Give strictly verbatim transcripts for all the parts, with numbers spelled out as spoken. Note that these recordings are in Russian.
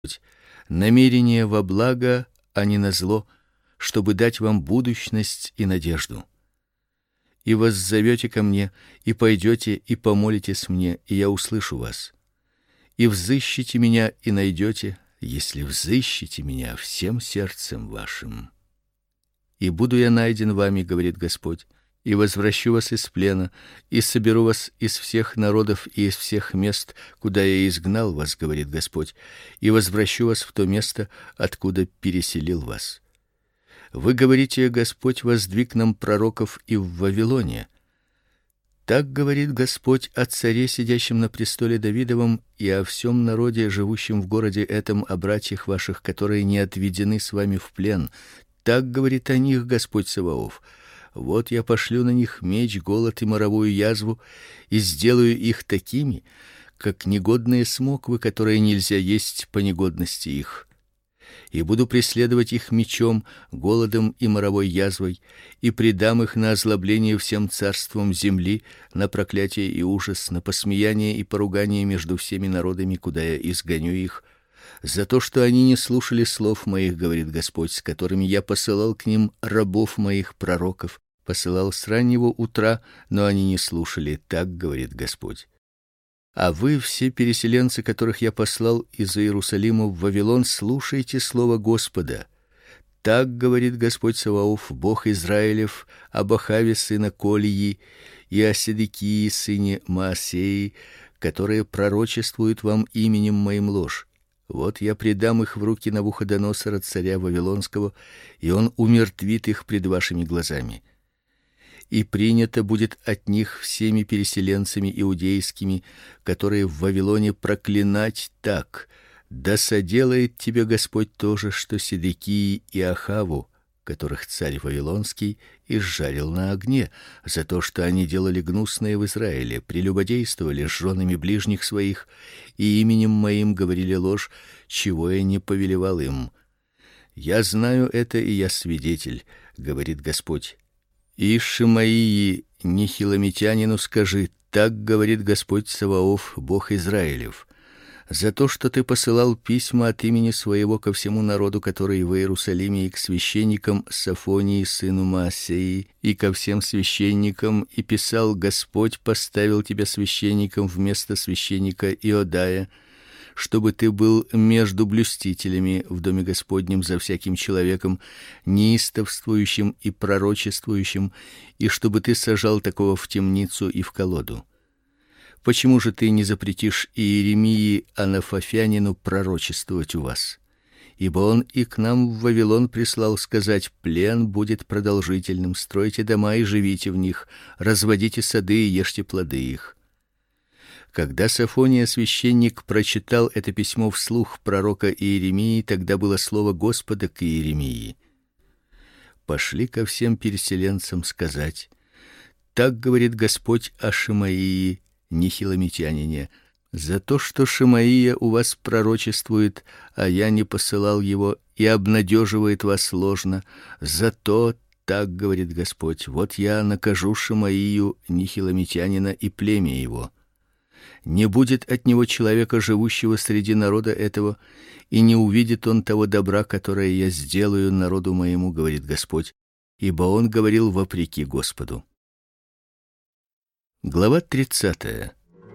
намерение во благо, а не на зло, чтобы дать вам будущность и надежду. И воззовете ко мне, и пойдете и помолитесь мне, и я услышу вас. И взыщите меня и найдете, если взыщите меня всем сердцем вашим. И буду я найден вами, говорит Господь, и возвращу вас из плена, и соберу вас из всех народов и из всех мест, куда я изгнал вас, говорит Господь, и возвращу вас в то место, откуда переселил вас. Вы говорите: Господь воздвиг нам пророков и в Вавилоне. Так говорит Господь о царе, сидящем на престоле Давидовом, и о всем народе, живущем в городе этом, о братьях ваших, которые не отведены с вами в плен. Так говорит о них Господь Саваоф: вот я пошлю на них меч, голод и моровую язву, и сделаю их такими, как негодные смоквы, которые нельзя есть по негодности их. И буду преследовать их мечом, голодом и моровой язвой, и предам их на озлобление всем царствам земли, на проклятие и ужас, на посмеяние и поругание между всеми народами, куда я изгоню их, за то, что они не слушали слов моих, говорит Господь, с которыми я посылал к ним рабов моих пророков, посылал с раннего утра, но они не слушали, так говорит Господь. А вы, все переселенцы, которых я послал из Иерусалима в Вавилон, слушайте слово Господа. Так говорит Господь Саваоф, Бог Израилев, об Ахаве сына Колии и о Седекии сыне Маасеи, которые пророчествуют вам именем моим ложь. Вот я предам их в руки Навуходоносора, царя вавилонского, и он умертвит их пред вашими глазами. И принято будет от них всеми переселенцами иудейскими, которые в Вавилоне, проклинать так: да соделает тебе Господь то же, что Седекии и Ахаву, которых царь вавилонский изжарил на огне, за то, что они делали гнусное в Израиле, прелюбодействовали с женами ближних своих и именем моим говорили ложь, чего я не повелевал им. Я знаю это, и я свидетель, говорит Господь. И Шимаии, нехиломитянину, скажи: так говорит Господь Саваоф, Бог Израилев: за то, что ты посылал письма от имени своего ко всему народу, который в Иерусалиме, и к священникам Софонии сыну Маасеи, и ко всем священникам, и писал: Господь поставил тебя священником вместо священника Иодая, чтобы ты был между блюстителями в доме Господнем за всяким человеком, неистовствующим и пророчествующим, и чтобы ты сажал такого в темницу и в колоду. Почему же ты не запретишь Иеремии Анафофянину пророчествовать у вас? Ибо он и к нам в Вавилон прислал сказать: плен будет продолжительным, стройте дома и живите в них, разводите сады и ешьте плоды их. Когда Софония священник прочитал это письмо вслух пророка Иеремии, тогда было слово Господа к Иеремии: пошли ко всем переселенцам сказать: так говорит Господь о Шимаии, нехиломитянине, за то, что Шимаия у вас пророчествует, а я не посылал его, и обнадеживает вас ложно, за то, так говорит Господь, вот я накажу Шимаию, нехиломитянина, и племя его. Не будет от него человека, живущего среди народа этого, и не увидит он того добра, которое я сделаю народу моему, говорит Господь, ибо он говорил вопреки Господу. Глава тридцатая.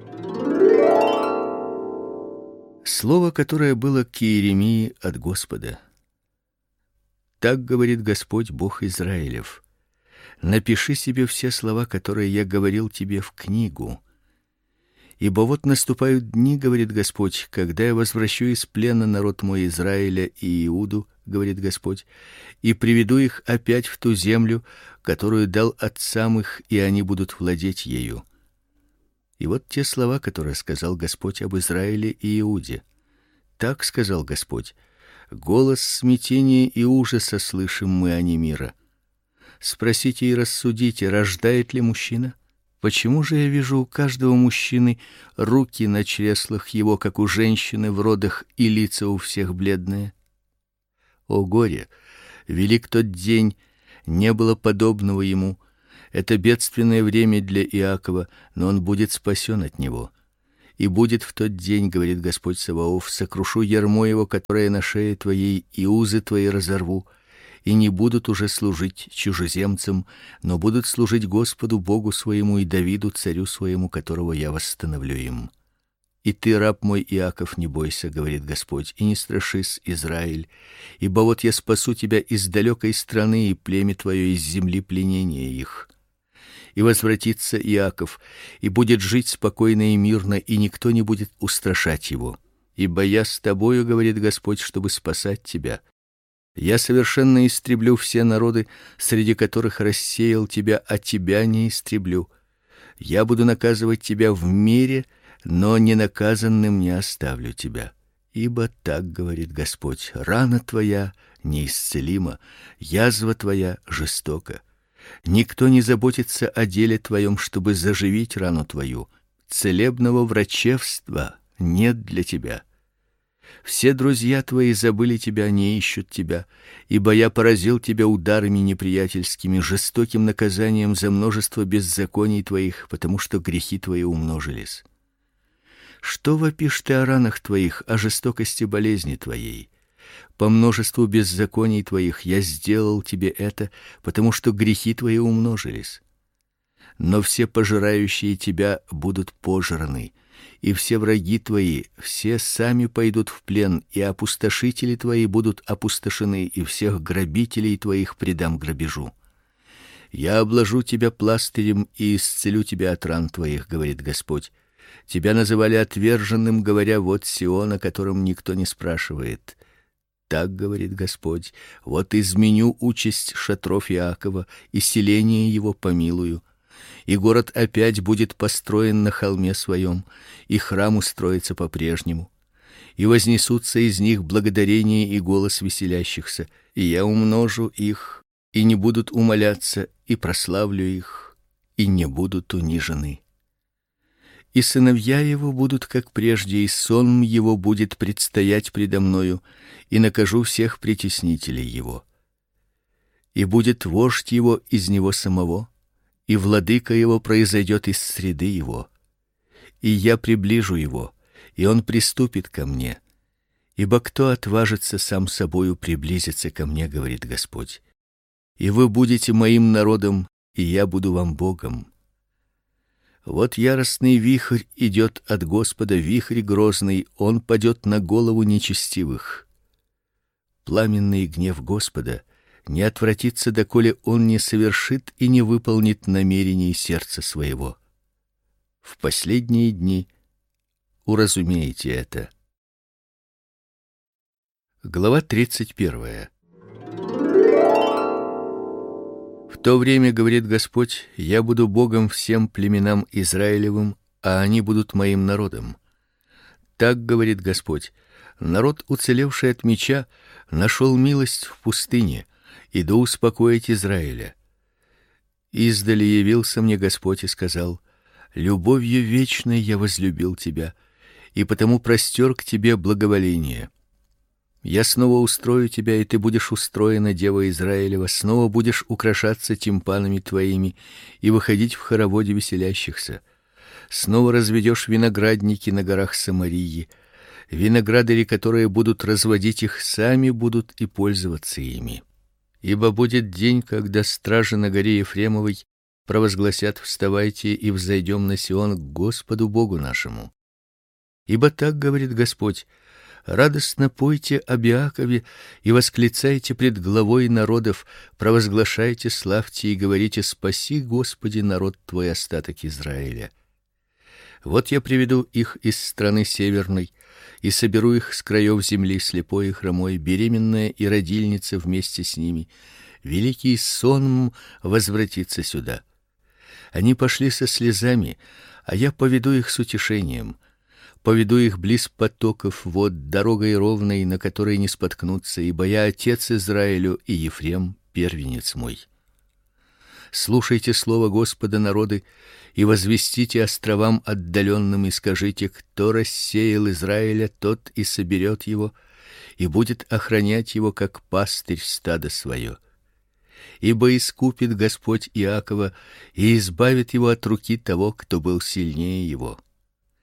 Слово, которое было к Иеремии от Господа. Так говорит Господь, Бог Израилев: напиши себе все слова, которые я говорил тебе, в книгу. Ибо вот наступают дни, говорит Господь, когда я возвращу из плена народ мой Израиля и Иуду, говорит Господь, и приведу их опять в ту землю, которую дал отцам их, и они будут владеть ею. И вот те слова, которые сказал Господь об Израиле и Иуде. Так сказал Господь: голос смятения и ужаса слышим мы, а не мира. Спросите и рассудите, рождает ли мужчина? Почему же я вижу у каждого мужчины руки на чреслах его, как у женщины в родах, и лица у всех бледные? О горе! Велик тот день, не было подобного ему. Это бедственное время для Иакова, но он будет спасен от него. И будет в тот день, говорит Господь Саваоф, сокрушу ярмо его, которое на шее твоей, и узы твои разорву, и не будут уже служить чужеземцам, но будут служить Господу Богу своему и Давиду царю своему, которого я восстановлю им. И ты, раб мой Иаков, не бойся, говорит Господь, и не страшись, Израиль, ибо вот я спасу тебя из далекой страны и племя твое из земли пленения их. И возвратится Иаков, и будет жить спокойно и мирно, и никто не будет устрашать его. Ибо я с тобою, говорит Господь, чтобы спасать тебя. Я совершенно истреблю все народы, среди которых рассеял тебя, а тебя не истреблю. Я буду наказывать тебя в мире, но ненаказанным не оставлю тебя. Ибо так говорит Господь: рана твоя неисцелима, язва твоя жестока. Никто не заботится о деле твоем, чтобы заживить рану твою. Целебного врачевства нет для тебя. Все друзья твои забыли тебя, не ищут тебя, ибо я поразил тебя ударами неприятельскими, жестоким наказанием за множество беззаконий твоих, потому что грехи твои умножились. Что вопишь ты о ранах твоих, о жестокости болезни твоей? По множеству беззаконий твоих я сделал тебе это, потому что грехи твои умножились. Но все пожирающие тебя будут пожраны, и все враги твои, все сами пойдут в плен, и опустошители твои будут опустошены, и всех грабителей твоих предам грабежу. Я обложу тебя пластырем и исцелю тебя от ран твоих, говорит Господь. Тебя называли отверженным, говоря: вот Сион, о котором никто не спрашивает. Так говорит Господь: вот изменю участь шатров Иакова, и селение его помилую. И город опять будет построен на холме своем, и храм устроится по-прежнему. И вознесутся из них благодарение и голос веселящихся, и я умножу их, и не будут умоляться, и прославлю их, и не будут унижены. И сыновья его будут как прежде, и сон его будет предстоять предо мною, и накажу всех притеснителей его. И будет вождь его из него самого, и владыка его произойдет из среды его. И я приближу его, и он приступит ко мне. Ибо кто отважится сам собою приблизиться ко мне, говорит Господь. И вы будете моим народом, и я буду вам Богом. Вот яростный вихрь идет от Господа, вихрь грозный, он падет на голову нечестивых. Пламенный гнев Господа не отвратится, доколе он не совершит и не выполнит намерений сердца своего. В последние дни уразумеете это. Глава тридцать первая. В то время, говорит Господь, я буду Богом всем племенам Израилевым, а они будут моим народом. Так говорит Господь: народ, уцелевший от меча, нашел милость в пустыне, и да успокоить Израиля. Издали явился мне Господь и сказал: любовью вечной я возлюбил тебя, и потому простер к тебе благоволение. Я снова устрою тебя, и ты будешь устроена, дева Израилева, снова будешь украшаться тимпанами твоими и выходить в хороводе веселящихся. Снова разведешь виноградники на горах Самарии, виноградари, которые будут разводить их, сами будут и пользоваться ими. Ибо будет день, когда стражи на горе Ефремовой провозгласят: вставайте и взойдем на Сион к Господу Богу нашему. Ибо так говорит Господь: радостно пойте об Иакове и восклицайте пред главой народов, провозглашайте, славьте и говорите: спаси, Господи, народ твой, остаток Израиля. Вот я приведу их из страны северной и соберу их с краев земли, слепой и хромой, беременная и родильница вместе с ними. Великий сонм возвратится сюда. Они пошли со слезами, а я поведу их с утешением. Поведу их близ потоков вод, дорогой ровной, на которой не споткнутся, ибо я отец Израилю, и Ефрем первенец мой. Слушайте слово Господа, народы, и возвестите островам отдаленным, и скажите: кто рассеял Израиля, тот и соберет его, и будет охранять его, как пастырь стадо свое. Ибо искупит Господь Иакова и избавит его от руки того, кто был сильнее его.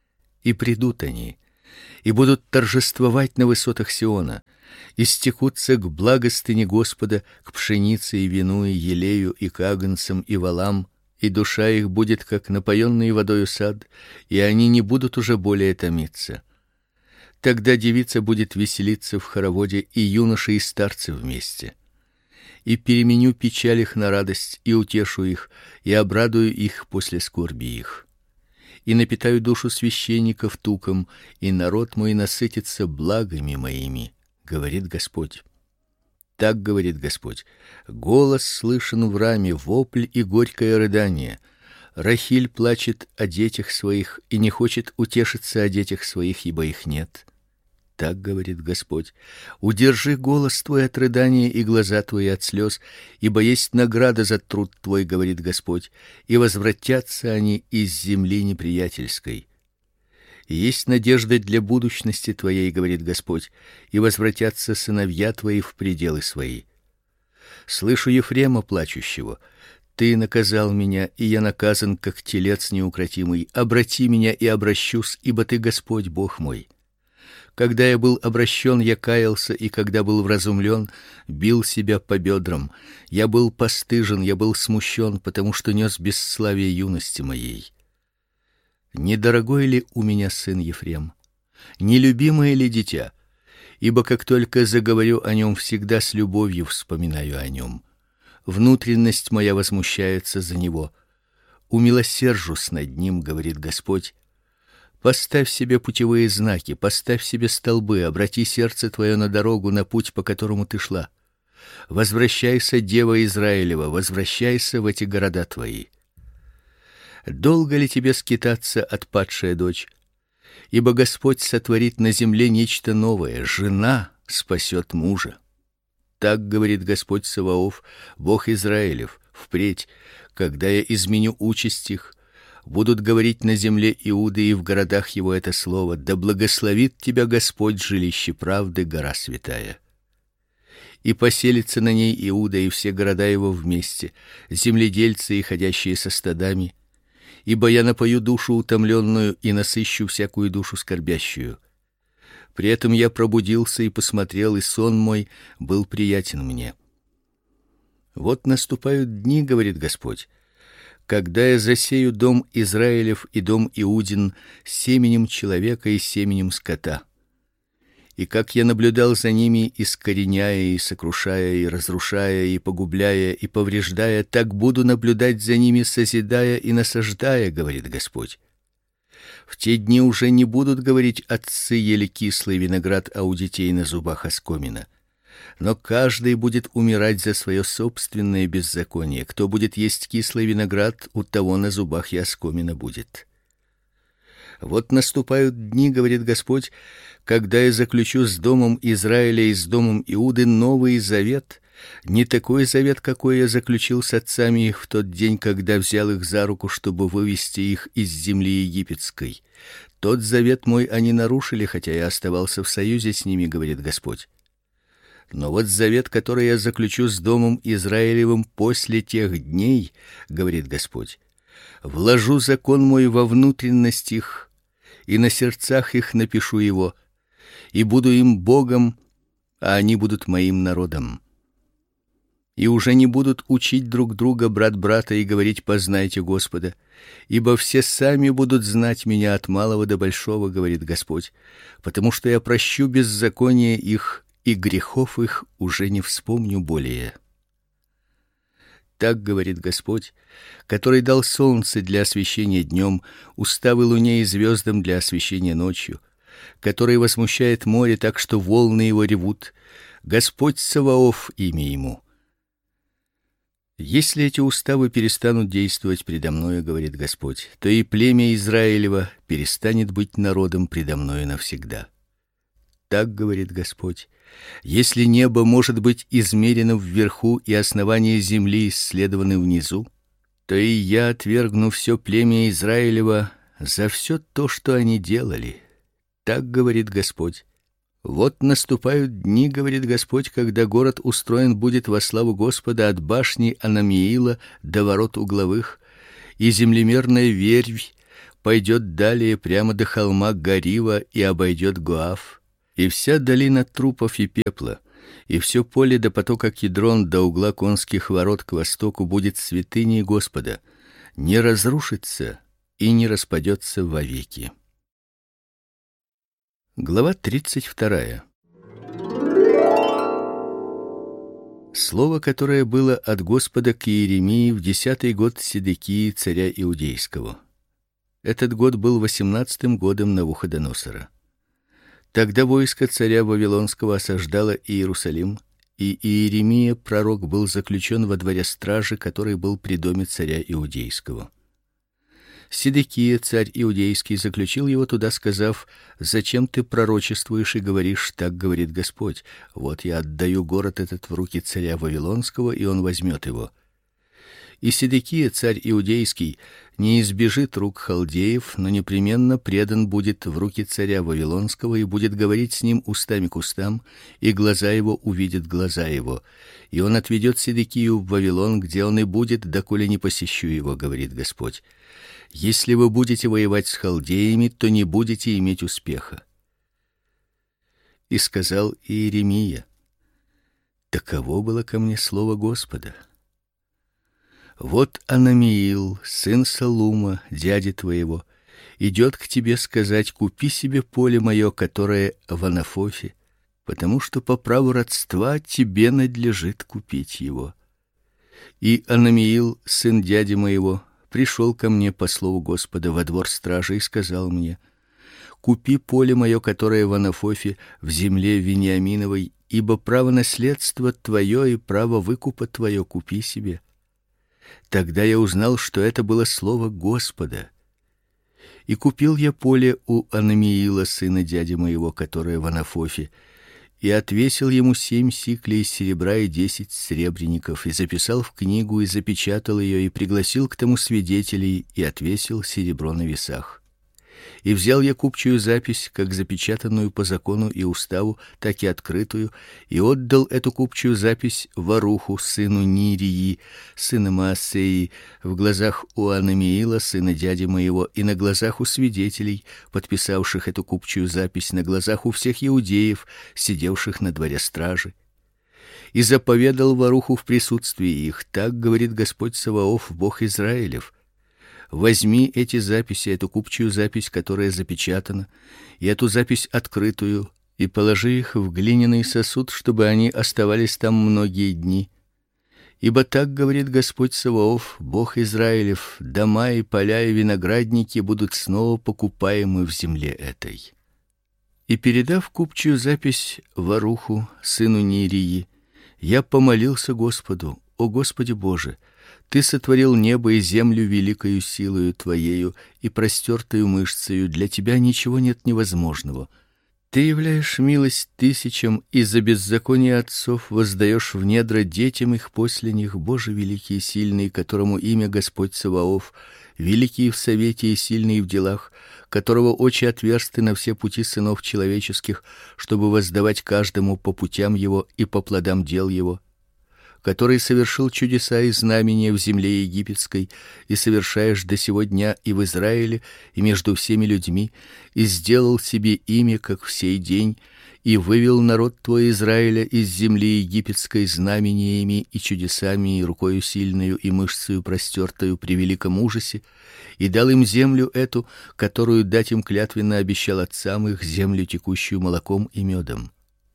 и придут они, и будут торжествовать на высотах Сиона, и стекутся к благостыне Господа, к пшенице и вину и елею и к агнцам и волам, и душа их будет как напоенный водою сад, и они не будут уже более томиться. Тогда девица будет веселиться в хороводе, и юноши и старцы вместе. И переменю печаль их на радость, и утешу их, и обрадую их после скорби их. И напитаю душу священников туком, и народ мой насытится благами моими, говорит Господь. Так говорит Господь: голос слышен в раме, вопль и горькое рыдание. Рахиль плачет о детях своих и не хочет утешиться о детях своих, ибо их нет. Так говорит Господь: удержи голос твой от рыдания и глаза твои от слез, ибо есть награда за труд твой, говорит Господь, и возвратятся они из земли неприятельской. Есть надежда для будущности твоей, говорит Господь, и возвратятся сыновья твои в пределы свои. Слышу Ефрема плачущего: ты наказал меня, и я наказан, как телец неукротимый. Обрати меня, и обращусь, ибо ты Господь Бог мой. Когда я был обращен, я каялся, и когда был вразумлен, бил себя по бедрам. Я был постыжен, я был смущен, потому что нес бесславие юности моей. Недорогой ли у меня сын Ефрем? Нелюбимое ли дитя? Ибо как только заговорю о нем, всегда с любовью вспоминаю о нем. Внутренность моя возмущается за него. Умилосержусь над ним, говорит Господь. Поставь себе путевые знаки, поставь себе столбы, обрати сердце твое на дорогу, на путь, по которому ты шла. Возвращайся, дева Израилева, возвращайся в эти города твои. Долго ли тебе скитаться, отпадшая дочь? Ибо Господь сотворит на земле нечто новое, жена спасет мужа. Так говорит Господь Саваоф, Бог Израилев: впредь, когда я изменю участь их, будут говорить на земле Иуды и в городах его это слово: да благословит тебя Господь, жилище правды, гора святая. И поселится на ней Иуда и все города его вместе, земледельцы и ходящие со стадами. Ибо я напою душу утомленную и насыщу всякую душу скорбящую. При этом я пробудился и посмотрел, и сон мой был приятен мне. Вот наступают дни, говорит Господь, когда я засею дом Израилев и дом Иудин семенем человека и семенем скота. И как я наблюдал за ними, искореняя и сокрушая и разрушая и погубляя и повреждая, так буду наблюдать за ними, созидая и насаждая, говорит Господь. В те дни уже не будут говорить: отцы ели кислый виноград, а у детей на зубах оскомина. Но каждый будет умирать за свое собственное беззаконие. Кто будет есть кислый виноград, у того на зубах и оскомина будет. Вот наступают дни, говорит Господь, когда я заключу с домом Израиля и с домом Иуды новый завет, не такой завет, какой я заключил с отцами их в тот день, когда взял их за руку, чтобы вывести их из земли египетской. Тот завет мой они нарушили, хотя я оставался в союзе с ними, говорит Господь. Но вот завет, который я заключу с домом Израилевым после тех дней, говорит Господь, вложу закон мой во внутренность их, и на сердцах их напишу его, и буду им Богом, а они будут моим народом. И уже не будут учить друг друга брат брата и говорить: познайте Господа, ибо все сами будут знать меня от малого до большого, говорит Господь, потому что я прощу беззаконие их, и грехов их уже не вспомню более. Так говорит Господь, который дал солнце для освещения днем, уставы луне и звездам для освещения ночью, который возмущает море так, что волны его ревут. Господь Саваоф имя ему. Если эти уставы перестанут действовать предо мною, говорит Господь, то и племя Израилева перестанет быть народом предо мною навсегда. Так говорит Господь: если небо может быть измерено вверху и основания земли исследованы внизу, то и я отвергну все племя Израилева за все то, что они делали. Так говорит Господь. Вот наступают дни, говорит Господь, когда город устроен будет во славу Господа от башни Анамиила до ворот угловых, и землемерная вервь пойдет далее прямо до холма Гарива и обойдет Гоав, и вся долина трупов и пепла, и все поле до потока Кидрон до угла конских ворот к востоку будет святыней Господа, не разрушится и не распадется вовеки. Глава тридцать вторая. Слово, которое было от Господа к Иеремии в десятый год Седекии царя иудейского. Этот год был восемнадцатым годом Навуходоносора. Тогда войско царя вавилонского осаждало Иерусалим, и Иеремия пророк был заключен во дворе стражи, который был при доме царя иудейского. Седекия, царь иудейский, заключил его туда, сказав: «Зачем ты пророчествуешь и говоришь: так говорит Господь? Вот я отдаю город этот в руки царя вавилонского, и он возьмет его». И Седекия, царь иудейский, не избежит рук халдеев, но непременно предан будет в руки царя вавилонского и будет говорить с ним устами к устам, и глаза его увидят глаза его. И он отведет Седекию в Вавилон, где он и будет, доколе не посещу его, говорит Господь. Если вы будете воевать с халдеями, то не будете иметь успеха. И сказал Иеремия: таково было ко мне слово Господа. Вот Анамиил, сын Салума, дяди твоего, идет к тебе сказать: купи себе поле мое, которое в Анафофе, потому что по праву родства тебе надлежит купить его. И Анамиил, сын дяди моего, пришел ко мне по слову Господа во двор стражи и сказал мне: купи поле мое, которое в Анафофе, в земле Вениаминовой, ибо право наследства твое и право выкупа твое купи себе. Тогда я узнал, что это было слово Господа. И купил я поле у Анамиила, сына дяди моего, которое в Анафофе, и отвесил ему семь сиклей серебра и десять сребреников, и записал в книгу, и запечатал ее, и пригласил к тому свидетелей, и отвесил серебро на весах. И взял я купчую запись, как запечатанную по закону и уставу, так и открытую, и отдал эту купчую запись Варуху, сыну Нирии, сына Маасеи, в глазах у Анамиила, сына дяди моего, и на глазах у свидетелей, подписавших эту купчую запись, на глазах у всех иудеев, сидевших на дворе стражи. И заповедал Варуху в присутствии их: так говорит Господь Саваоф, Бог Израилев: возьми эти записи, эту купчую запись, которая запечатана, и эту запись открытую, и положи их в глиняный сосуд, чтобы они оставались там многие дни. Ибо так говорит Господь Саваоф, Бог Израилев: дома и поля и виноградники будут снова покупаемы в земле этой. И передав купчую запись Варуху, сыну Нирии, я помолился Господу: о Господи Боже, Ты сотворил небо и землю великою силою Твоею и простертою мышцею, для Тебя ничего нет невозможного. Ты являешь милость тысячам, и за беззаконие отцов воздаешь в недра детям их после них, Боже великий и сильный, которому имя Господь Саваоф, великий в совете и сильный в делах, которого очи отверсты на все пути сынов человеческих, чтобы воздавать каждому по путям его и по плодам дел его, который совершил чудеса и знамения в земле египетской, и совершаешь до сего дня и в Израиле, и между всеми людьми, и сделал себе имя, как в сей день, и вывел народ твой Израиля из земли египетской знамениями и чудесами, и рукою сильною, и мышцею простертою при великом ужасе, и дал им землю эту, которую дать им клятвенно обещал отцам их, землю, текущую молоком и медом.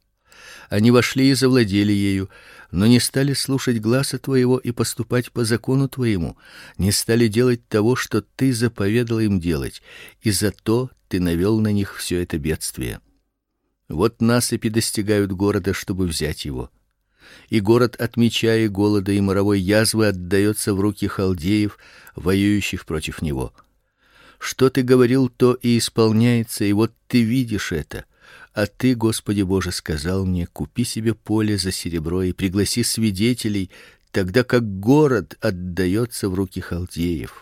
Они вошли и завладели ею, но не стали слушать гласа твоего и поступать по закону твоему, не стали делать того, что ты заповедал им делать, и зато ты навел на них все это бедствие. Вот насыпи достигают города, чтобы взять его. И город от меча и голода и моровой язвы отдается в руки халдеев, воюющих против него. Что ты говорил, то и исполняется, и вот ты видишь это. А ты, Господи Боже, сказал мне: купи себе поле за серебро и пригласи свидетелей, тогда как город отдается в руки халдеев.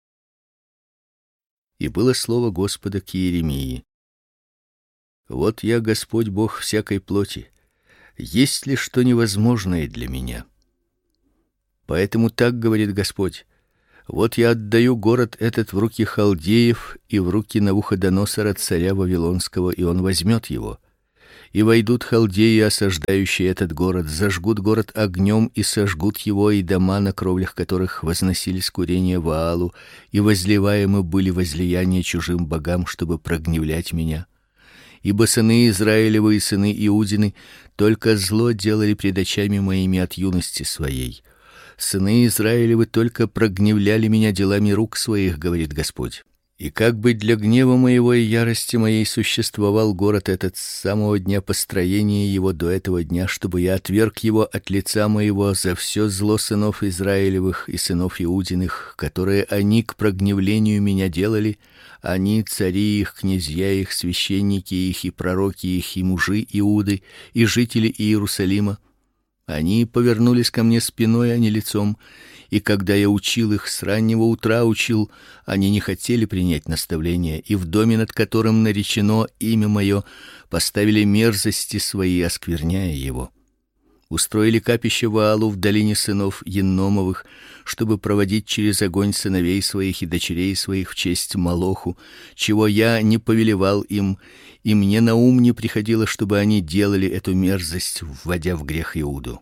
И было слово Господа к Иеремии: вот я, Господь Бог всякой плоти, есть ли что невозможное для меня? Поэтому так говорит Господь: Вот я отдаю город этот в руки халдеев и в руки Навуходоносора царя вавилонского, и он возьмет его. И войдут халдеи, осаждающие этот город, зажгут город огнем и сожгут его, и дома, на кровлях которых возносились курения Ваалу, и возливаемы были возлияния чужим богам, чтобы прогневлять меня. Ибо сыны Израилевы и сыны Иудины только зло делали пред очами моими от юности своей. Сыны Израилевы только прогневляли меня делами рук своих, говорит Господь. И как бы для гнева моего и ярости моей существовал город этот с самого дня построения его до этого дня, чтобы я отверг его от лица моего за все зло сынов Израилевых и сынов Иудиных, которые они к прогневлению меня делали, они, цари их, князья их, священники их и пророки их, и мужи Иуды, и жители Иерусалима. Они повернулись ко мне спиной, а не лицом, и когда я учил их, с раннего утра учил, они не хотели принять наставления, и в доме, над которым наречено имя мое, поставили мерзости свои, оскверняя его. Устроили капище Ваалу в долине сынов Енномовых, чтобы проводить через огонь сыновей своих и дочерей своих в честь Молоху, чего я не повелевал им, и мне на ум не приходило, чтобы они делали эту мерзость, вводя в грех Иуду.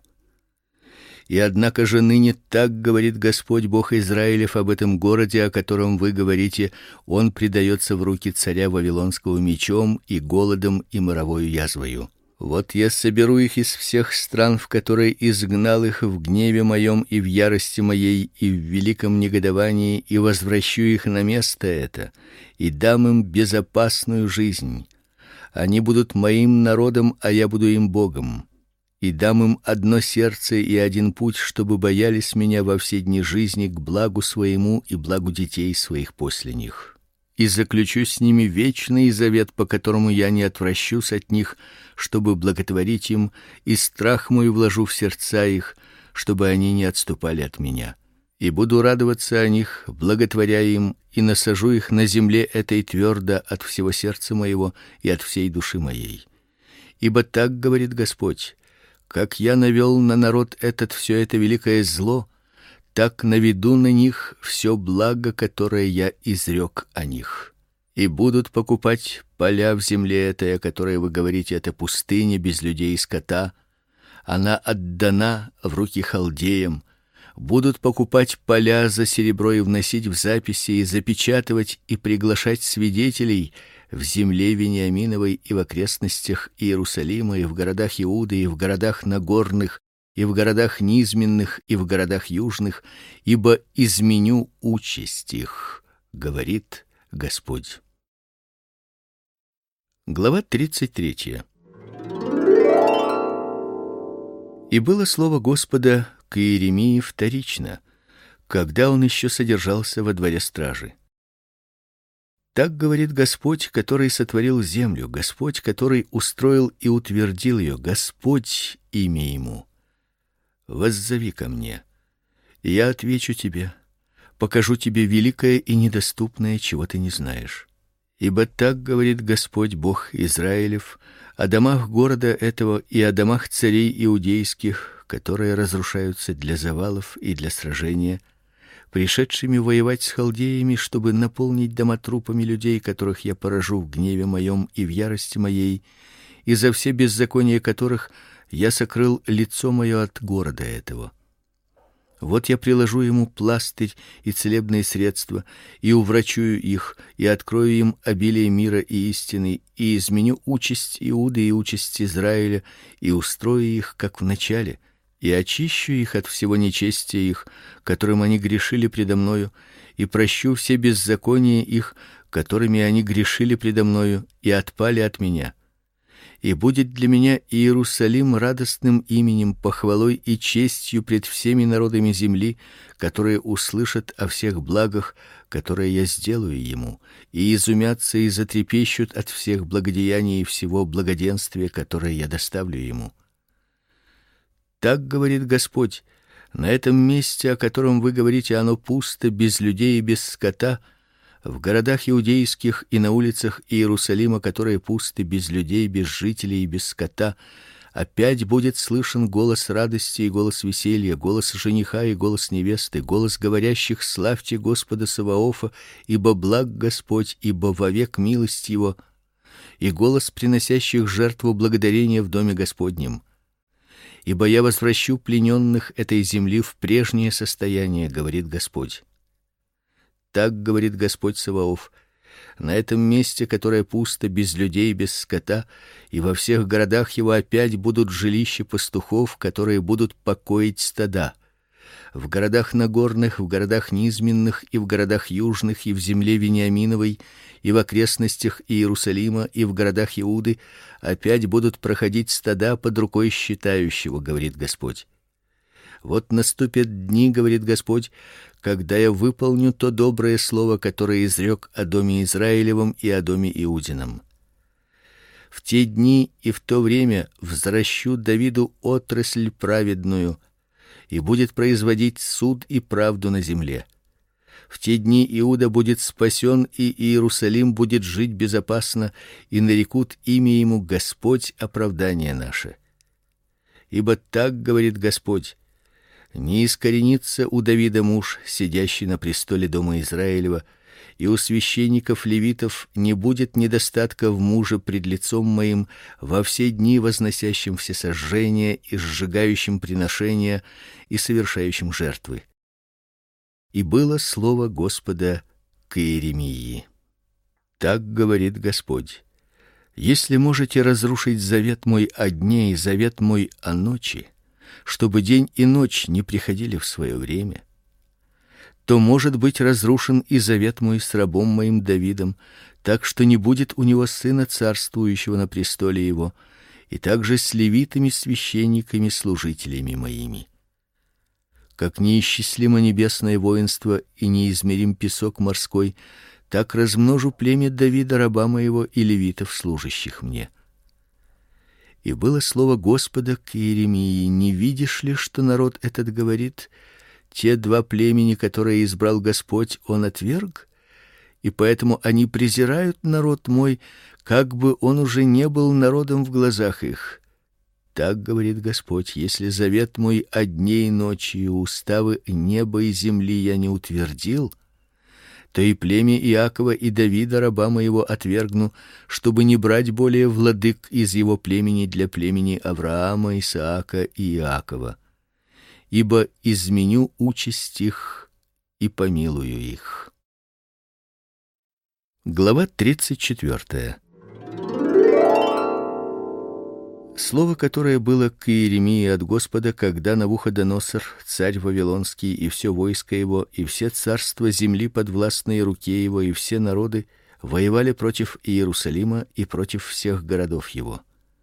И однако же ныне так говорит Господь Бог Израилев об этом городе, о котором вы говорите: он предается в руки царя вавилонского мечом и голодом и моровою язвою. Вот я соберу их из всех стран, в которые изгнал их в гневе моем и в ярости моей и в великом негодовании, и возвращу их на место это, и дам им безопасную жизнь. Они будут моим народом, а я буду им Богом. И дам им одно сердце и один путь, чтобы боялись меня во все дни жизни к благу своему и благу детей своих после них. И заключу с ними вечный завет, по которому я не отвращусь от них, чтобы благотворить им, и страх мой вложу в сердца их, чтобы они не отступали от меня. И буду радоваться о них, благотворя им, и насажу их на земле этой твердо от всего сердца моего и от всей души моей. Ибо так говорит Господь: как я навел на народ этот все это великое зло, так наведу на них все благо, которое я изрек о них. И будут покупать поля в земле этой, о которой вы говорите: это пустыня без людей и скота, она отдана в руки халдеям. Будут покупать поля за серебро и вносить в записи, и запечатывать и приглашать свидетелей в земле Вениаминовой и в окрестностях Иерусалима, и в городах Иуды, и в городах нагорных, и в городах низменных, и в городах южных, ибо изменю участь их, говорит Господь. Глава тридцать третья. И было слово Господа к Иеремии вторично, когда он еще содержался во дворе стражи. Так говорит Господь, который сотворил землю, Господь, который устроил и утвердил ее, Господь имя ему. Воззови ко мне, и я отвечу тебе, покажу тебе великое и недоступное, чего ты не знаешь. Ибо так говорит Господь Бог Израилев о домах города этого и о домах царей иудейских, которые разрушаются для завалов и для сражения, пришедшими воевать с халдеями, чтобы наполнить дома трупами людей, которых я поражу в гневе моем и в ярости моей, и за все беззакония которых я сокрыл лицо мое от города этого. Вот я приложу ему пластырь и целебные средства, и уврачую их, и открою им обилие мира и истины, и изменю участь Иуды и участь Израиля, и устрою их, как в начале, и очищу их от всего нечестия их, которым они грешили предо мною, и прощу все беззакония их, которыми они грешили предо мною и отпали от меня. И будет для меня Иерусалим радостным именем, похвалой и честью пред всеми народами земли, которые услышат о всех благах, которые я сделаю ему, и изумятся и затрепещут от всех благодеяний и всего благоденствия, которое я доставлю ему. Так говорит Господь: на этом месте, о котором вы говорите, оно пусто, без людей и без скота, в городах иудейских и на улицах Иерусалима, которые пусты, без людей, без жителей и без скота, Опять будет слышен голос радости и голос веселья, голос жениха и голос невесты, голос говорящих: славьте Господа Саваофа, ибо благ Господь, ибо вовек милость его, и голос приносящих жертву благодарения в доме Господнем. Ибо я возвращу плененных этой земли в прежнее состояние, говорит Господь. Так говорит Господь Саваоф: на этом месте, которое пусто, без людей, без скота, и во всех городах его опять будут жилища пастухов, которые будут покоить стада. В городах нагорных, в городах низменных и в городах южных, и в земле Вениаминовой, и в окрестностях Иерусалима, и в городах Иуды опять будут проходить стада под рукой считающего, говорит Господь. Вот наступят дни, говорит Господь, когда я выполню то доброе слово, которое изрек о доме Израилевом и о доме Иудином. В те дни и в то время взращу Давиду отрасль праведную, и будет производить суд и правду на земле. В те дни Иуда будет спасен, и Иерусалим будет жить безопасно, и нарекут имя ему Господь, оправдание наше. Ибо так говорит Господь: не искоренится у Давида муж, сидящий на престоле дома Израилева, и у священников левитов не будет недостатка в муже пред лицом моим во все дни, возносящим всесожжения и сжигающим приношения и совершающим жертвы. И было слово Господа к Иеремии. Так говорит Господь: если можете разрушить завет мой о дне и завет мой о ночи, чтобы день и ночь не приходили в свое время, то может быть разрушен и завет мой с рабом моим Давидом, так что не будет у него сына царствующего на престоле его, и также с левитами, священниками, служителями моими. Как неисчислимо небесное воинство и неизмерим песок морской, так размножу племя Давида раба моего и левитов, служащих мне. И было слово Господа к Иеремии: не видишь ли, что народ этот говорит: те два племени, которые избрал Господь, он отверг, и поэтому они презирают народ мой, как бы он уже не был народом в глазах их. Так говорит Господь: если завет мой о дне и ночи и уставы неба и земли я не утвердил, то и племя Иакова и Давида раба моего отвергну, чтобы не брать более владык из его племени для племени Авраама, Исаака и Иакова. Ибо изменю участь их и помилую их. Глава тридцать четвёртая. Слово, которое было к Иеремии от Господа, когда Навуходоносор, царь вавилонский, и все войско его, и все царства земли подвластные руке его, и все народы воевали против Иерусалима и против всех городов его.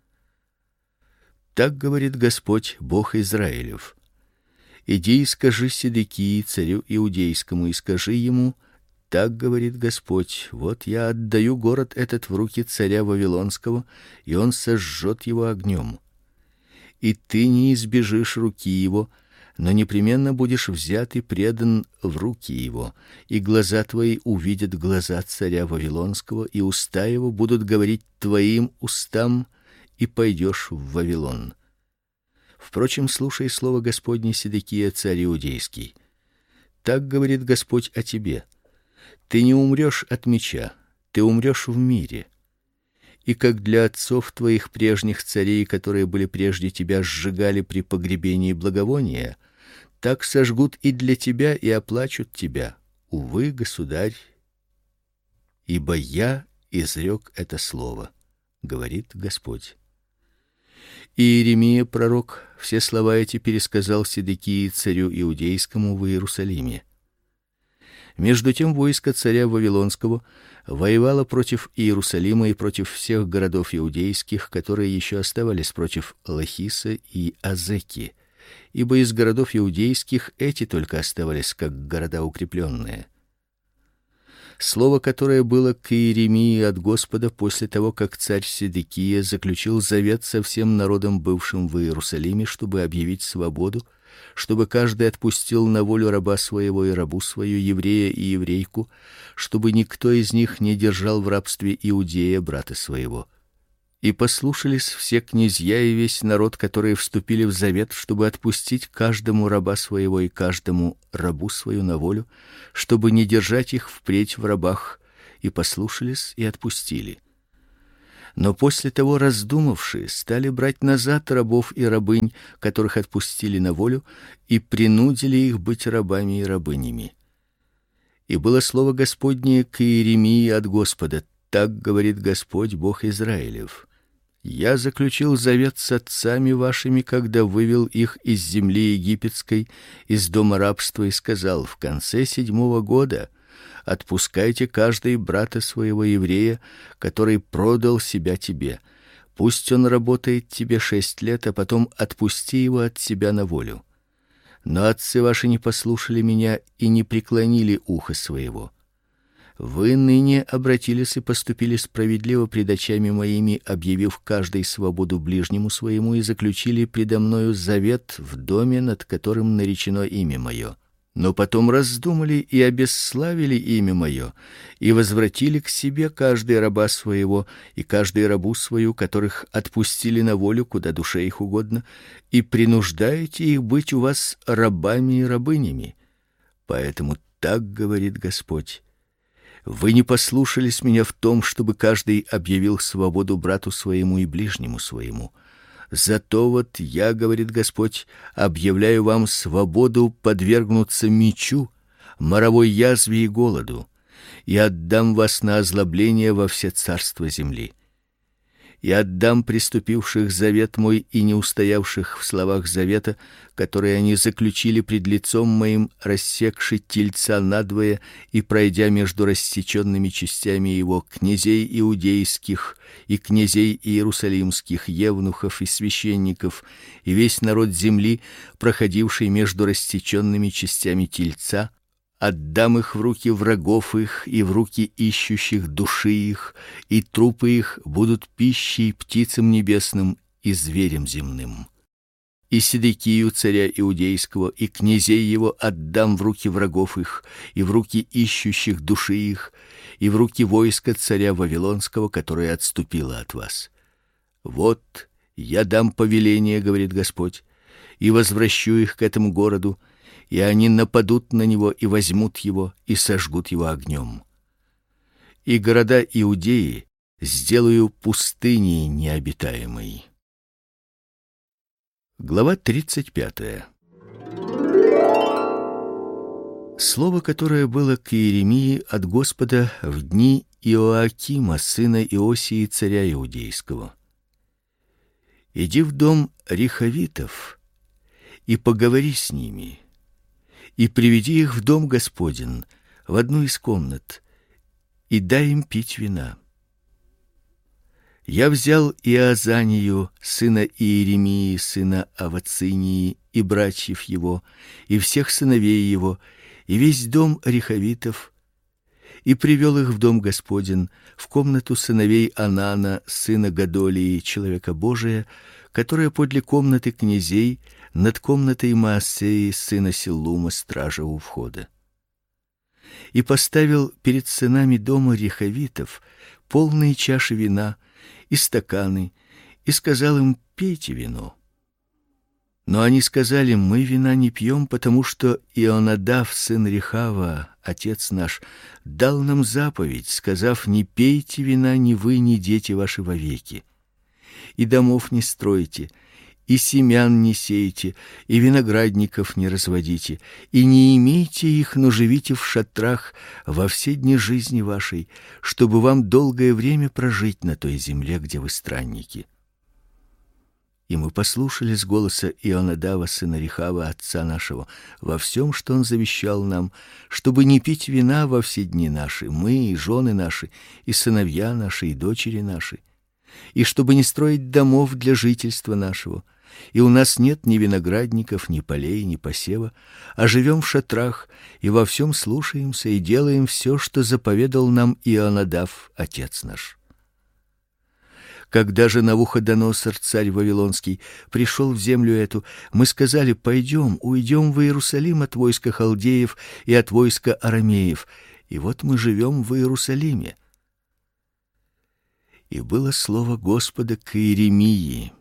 Так говорит Господь, Бог Израилев: иди и скажи Седекии, царю иудейскому, и скажи ему: так говорит Господь: вот я отдаю город этот в руки царя вавилонского, и он сожжет его огнем. И ты не избежишь руки его, но непременно будешь взят и предан в руки его, и глаза твои увидят глаза царя вавилонского, и уста его будут говорить твоим устам, и пойдешь в Вавилон. Впрочем, слушай слово Господне, Седекия, царь иудейский. Так говорит Господь о тебе: ты не умрешь от меча, ты умрешь в мире. И как для отцов твоих прежних царей, которые были прежде тебя, сжигали при погребении благовония, так сожгут и для тебя и оплачут тебя. Увы, государь, ибо я изрек это слово, говорит Господь. И Иеремия пророк все слова эти пересказал Седекии, царю иудейскому, в Иерусалиме. Между тем войско царя вавилонского воевало против Иерусалима и против всех городов иудейских, которые еще оставались, против Лахиса и Азеки, ибо из городов иудейских эти только оставались как города укрепленные. Слово, которое было к Иеремии от Господа после того, как царь Седекия заключил завет со всем народом, бывшим в Иерусалиме, чтобы объявить свободу, чтобы каждый отпустил на волю раба своего и рабу свою, еврея и еврейку, чтобы никто из них не держал в рабстве иудея брата своего. И послушались все князья и весь народ, которые вступили в завет, чтобы отпустить каждому раба своего и каждому рабу свою на волю, чтобы не держать их впредь в рабах, и послушались и отпустили. Но после того раздумавшие стали брать назад рабов и рабынь, которых отпустили на волю, и принудили их быть рабами и рабынями. И было слово Господне к Иеремии от Господа: так говорит Господь, Бог Израилев: я заключил завет с отцами вашими, когда вывел их из земли египетской, из дома рабства, и сказал: в конце седьмого года отпускайте каждый брата своего еврея, который продал себя тебе. Пусть он работает тебе шесть лет, а потом отпусти его от себя на волю. Но отцы ваши не послушали меня и не преклонили ухо своего. Вы ныне обратились и поступили справедливо пред очами моими, объявив каждый свободу ближнему своему, и заключили предо мною завет в доме, над которым наречено имя мое. Но потом раздумали и обесславили имя мое, и возвратили к себе каждый раба своего и каждую рабу свою, которых отпустили на волю, куда душе их угодно, и принуждаете их быть у вас рабами и рабынями. Поэтому так говорит Господь: вы не послушались меня в том, чтобы каждый объявил свободу брату своему и ближнему своему. Зато вот я, говорит Господь, объявляю вам свободу подвергнуться мечу, моровой язве и голоду, и отдам вас на озлобление во все царства земли. И отдам преступивших завет мой и не устоявших в словах завета, которые они заключили пред лицом моим, рассекши тельца надвое и пройдя между рассеченными частями его, князей иудейских и князей иерусалимских, евнухов и священников, и весь народ земли, проходивший между рассеченными частями тельца. Отдам их в руки врагов их и в руки ищущих души их, и трупы их будут пищей птицам небесным и зверям земным. И Седекию царя иудейского и князей его отдам в руки врагов их и в руки ищущих души их, и в руки войска царя вавилонского, которое отступило от вас. Вот я дам повеление, говорит Господь, и возвращу их к этому городу, и они нападут на него и возьмут его и сожгут его огнем. И города Иудеи сделаю пустыней необитаемой. Глава тридцать пятая. Слово, которое было к Иеремии от Господа в дни Иоакима, сына Иосии, царя иудейского. Иди в дом Рехавитов и поговори с ними, и приведи их в дом Господень, в одну из комнат, и дай им пить вина. Я взял Иозанию, сына Иеремии, сына Авацинии, и братьев его, и всех сыновей его, и весь дом Рехавитов, и привел их в дом Господень, в комнату сыновей Анана, сына Гадолии, человека Божия, которая подле комнаты князей, над комнатой Маасеи, сына Силлума, стража у входа. И поставил перед сынами дома Рехавитов полные чаши вина и стаканы, и сказал им: пейте вино. Но они сказали: мы вина не пьем, потому что Ионадав, сын Рехава, отец наш, дал нам заповедь, сказав: не пейте вина ни вы, ни дети ваши вовеки. И домов не стройте, и семян не сейте, и виноградников не разводите, и не имейте их, но живите в шатрах во все дни жизни вашей, чтобы вам долгое время прожить на той земле, где вы странники. И мы послушались голоса Ионадава, сына Рехава, отца нашего, во всем, что он завещал нам, чтобы не пить вина во все дни наши, мы и жены наши, и сыновья наши, и дочери наши, и чтобы не строить домов для жительства нашего. И у нас нет ни виноградников, ни полей, ни посева, а живем в шатрах и во всем слушаемся и делаем все, что заповедал нам Ионадав, отец наш. Когда же Навуходоносор, царь вавилонский, пришел в землю эту, мы сказали: пойдем, уйдем в Иерусалим от войска халдеев и от войска арамеев. И вот мы живем в Иерусалиме. И было слово Господа к Иеремии: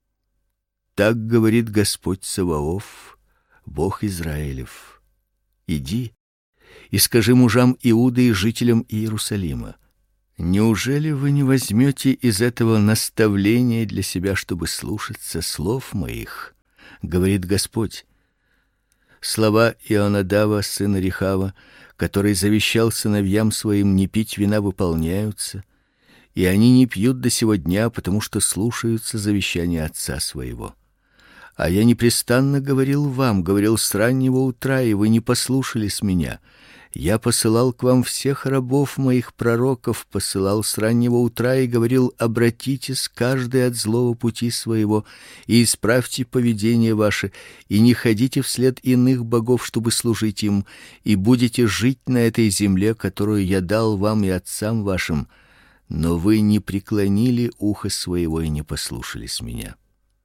так говорит Господь Саваоф, Бог Израилев: иди и скажи мужам Иуды и жителям Иерусалима: неужели вы не возьмете из этого наставления для себя, чтобы слушаться слов моих, говорит Господь. Слова Ионадава сына Рехава, который завещал сыновьям своим не пить вина, выполняются, и они не пьют до сего дня, потому что слушаются завещания отца своего. А я непрестанно говорил вам, говорил с раннего утра, и вы не послушались меня. Я посылал к вам всех рабов моих пророков, посылал с раннего утра и говорил: обратитесь каждый от злого пути своего и исправьте поведение ваше, и не ходите вслед иных богов, чтобы служить им, и будете жить на этой земле, которую я дал вам и отцам вашим. Но вы не преклонили ухо своего и не послушались меня.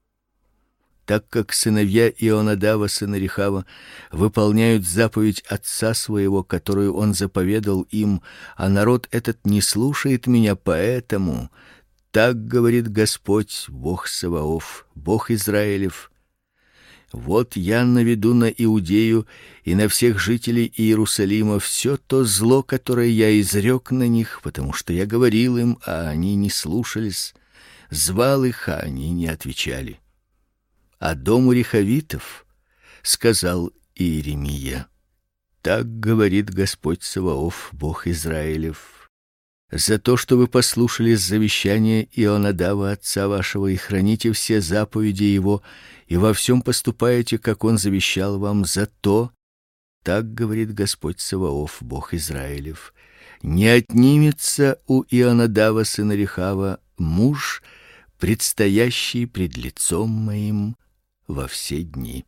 Так как сыновья Ионадава сына Рехава выполняют заповедь отца своего, которую он заповедал им, а народ этот не слушает меня, поэтому так говорит Господь, Бог Саваоф, Бог Израилев: вот я наведу на Иудею и на всех жителей Иерусалима все то зло, которое я изрек на них, потому что я говорил им, а они не слушались, звал их, а они не отвечали. А дому рехавитов сказал Иеремия: так говорит Господь Саваоф, Бог Израилев: за то, что вы послушались завещания Ионадава отца вашего и храните все заповеди его и во всем поступаете, как он завещал вам, за то, так говорит Господь Саваоф, Бог Израилев: не отнимется у Ионадава сына Рехава муж, предстоящий пред лицом моим во все дни.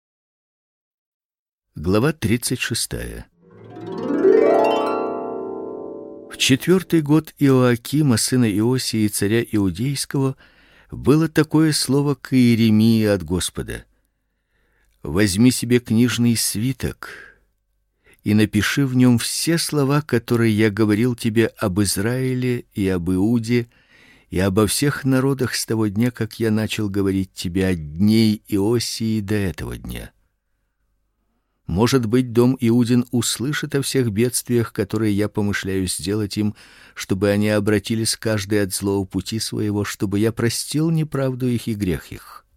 Глава тридцать шестая. В четвертый год Иоакима сына Иосии царя Иудейского было такое слово к Иеремии от Господа: возьми себе книжный свиток и напиши в нем все слова, которые я говорил тебе об Израиле и об Иуде и обо всех народах с того дня, как я начал говорить тебе от дней Иосии до этого дня. Может быть, дом Иудин услышит о всех бедствиях, которые я помышляю сделать им, чтобы они обратились каждый от злого пути своего, чтобы я простил неправду их и грех их.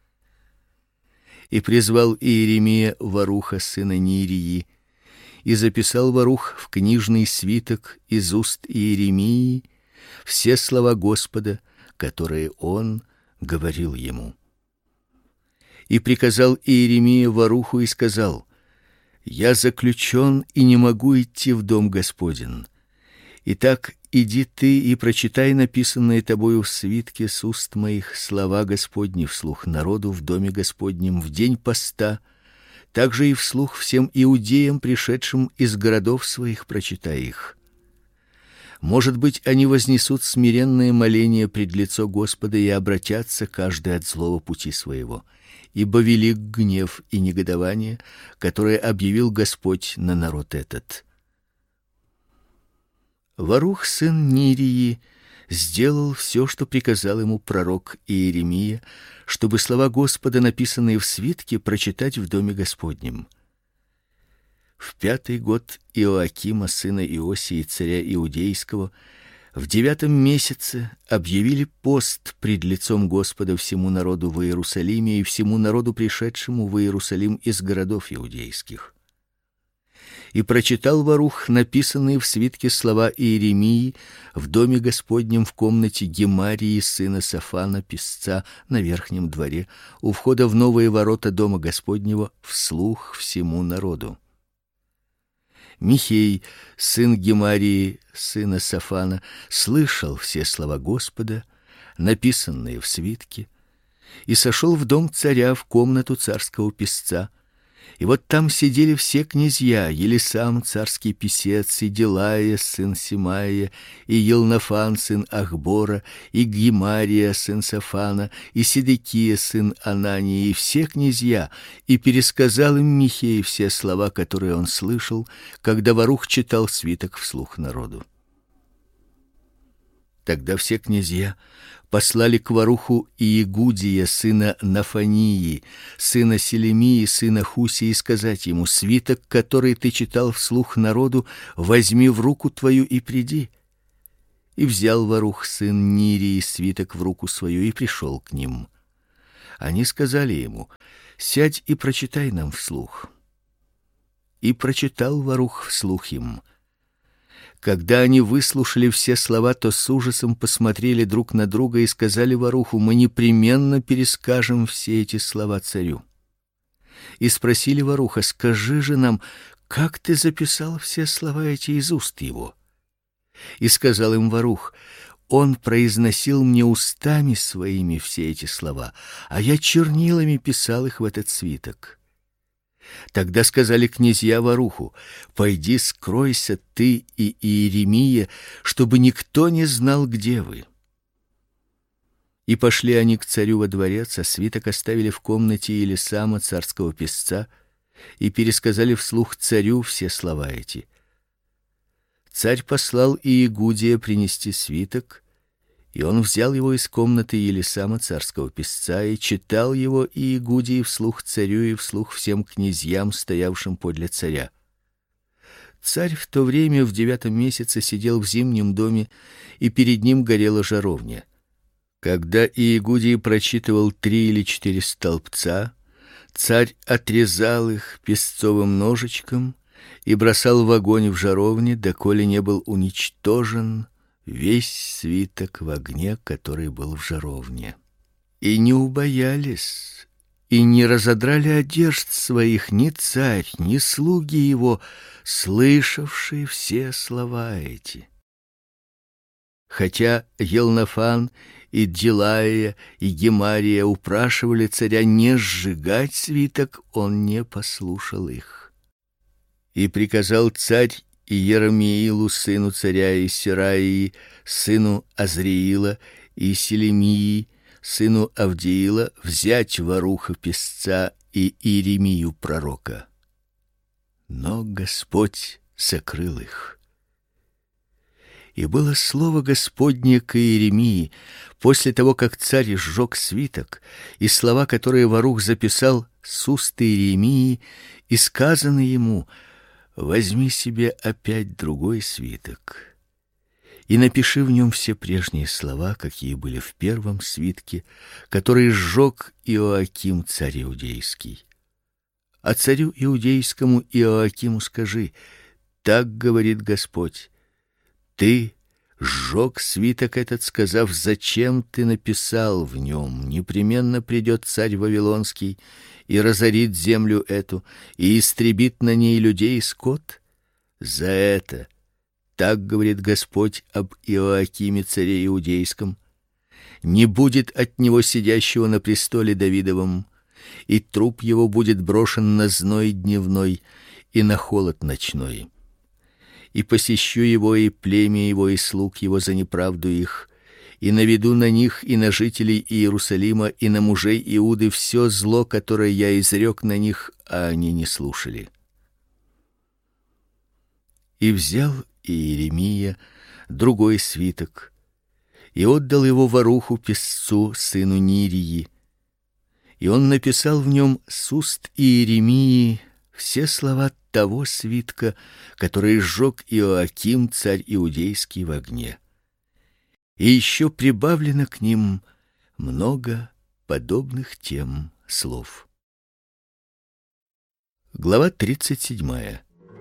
И призвал Иеремия Варуха сына Нирии, и записал Варух в книжный свиток из уст Иеремии все слова Господа, которые он говорил ему. И приказал Иеремия Варуху и сказал: я заключен и не могу идти в дом Господень. Итак, иди ты и прочитай написанные тобою в свитке с уст моих слова Господни вслух народу в доме Господнем в день поста, также и вслух всем иудеям, пришедшим из городов своих, прочитай их. Может быть, они вознесут смиренное моление пред лицо Господа и обратятся каждый от злого пути своего, ибо велик гнев и негодование, которое объявил Господь на народ этот. Варух сын Нирии сделал все, что приказал ему пророк Иеремия, чтобы слова Господа, написанные в свитке, прочитать в доме Господнем. В пятый год Иоакима сына Иосии царя Иудейского в девятом месяце объявили пост пред лицом Господа всему народу в Иерусалиме и всему народу, пришедшему в Иерусалим из городов иудейских. И прочитал Варух написанные в свитке слова Иеремии в доме Господнем в комнате Гемарии сына Сафана писца на верхнем дворе у входа в новые ворота дома Господнего вслух всему народу. Михей, сын Гемарии, сына Сафана, слышал все слова Господа, написанные в свитке, и сошел в дом царя в комнату царского писца. И вот там сидели все князья: Елисам царский писец, и Делая сын Симаия, и Елнафан сын Ахбора, и Гемария сын Сафана, и Седекия сын Анании, и все князья. И пересказал им Михей все слова, которые он слышал, когда Варух читал свиток вслух народу. Тогда все князья послали к воруху Иегудия, сына Нафании, сына Селемии, сына Хусии, сказать ему: свиток, который ты читал вслух народу, возьми в руку твою и приди. И взял ворух сын Нирии свиток в руку свою и пришел к ним. Они сказали ему: сядь и прочитай нам вслух. И прочитал ворух вслух им. Когда они выслушали все слова, то с ужасом посмотрели друг на друга и сказали воруху: мы непременно перескажем все эти слова царю. И спросили воруха: скажи же нам, как ты записал все слова эти из уст его? И сказал им ворух: он произносил мне устами своими все эти слова, а я чернилами писал их в этот свиток. Тогда сказали князья воруху: пойди, скройся ты и Иеремия, чтобы никто не знал, где вы. И пошли они к царю во дворец, а свиток оставили в комнате Елисама, царского писца, и пересказали вслух царю все слова эти. Царь послал Иегудия принести свиток, и он взял его из комнаты Елисама, царского писца, и читал его Иегудии вслух царю и вслух всем князьям, стоявшим подле царя. Царь в то время в девятом месяце сидел в зимнем доме, и перед ним горела жаровня. Когда Иегудий прочитывал три или четыре столбца, царь отрезал их песцовым ножичком и бросал в огонь в жаровне, доколе не был уничтожен весь свиток в огне, который был в жаровне. И не убоялись, и не разодрали одежд своих ни царь, ни слуги его, слышавшие все слова эти. Хотя Елнафан и Дилаия и Гемария упрашивали царя не сжигать свиток, он не послушал их. И приказал царь и Еремиилу, сыну царя, и Сираии, сыну Азриила, и Селемии, сыну Авдиила, взять воруха писца и Иеремию пророка. Но Господь сокрыл их. И было слово Господне к Иеремии после того, как царь сжег свиток, и слова, которые ворух записал с уст Иеремии, и сказано ему: возьми себе опять другой свиток и напиши в нем все прежние слова, какие были в первом свитке, который сжег Иоаким, царь иудейский. А царю иудейскому Иоакиму скажи: так говорит Господь: ты сжег свиток этот, сказав: зачем ты написал в нем: непременно придет царь вавилонский и разорит землю эту и истребит на ней людей и скот? За это так говорит Господь об Иоакиме, царе иудейском: не будет от него сидящего на престоле Давидовом, и труп его будет брошен на зной дневной и на холод ночной. И посещу его и племя его и слуг его за неправду их, и наведу на них и на жителей Иерусалима и на мужей Иуды все зло, которое я изрек на них, а они не слушали. И взял Иеремия другой свиток и отдал его воруху писцу, сыну Нирии, и он написал в нем с уст Иеремии все слова того свитка, который сжег Иоаким, царь иудейский, в огне. И еще прибавлено к ним много подобных тем слов. Глава тридцать седьмая.